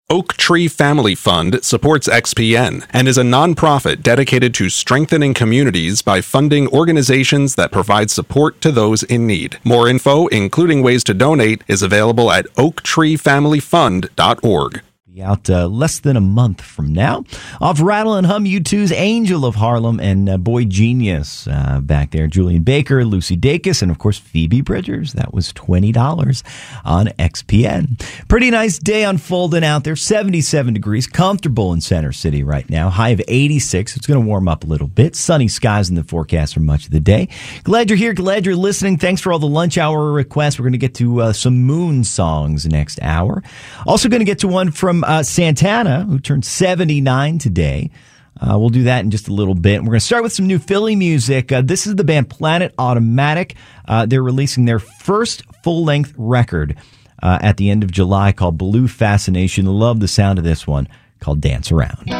Oak Tree Family Fund supports XPN and is a nonprofit dedicated to strengthening communities by funding organizations that provide support to those in need. More info, including ways to donate, is available at oaktreefamilyfund.org. Out less than a month from now. Off Rattle and Hum, U2's Angel of Harlem and Boy Genius. Back there, Julian Baker, Lucy Dacus, and of course Phoebe Bridgers. That was $20 on XPN. Pretty nice day unfolding out there. 77 degrees, comfortable in Center City right now. High of 86. It's going to warm up a little bit. Sunny skies in the forecast for much of the day. Glad you're here. Glad you're listening. Thanks for all the lunch hour requests. We're going to get to some Moon songs next hour. Also going to get to one from Santana, who turned 79 today. We'll do that in just a little bit. We're going to start with some new Philly music. This is the band Planet Automatic. They're releasing their first full-length record at the end of July called Blue Fascination. Love the sound of this one called Dance Around.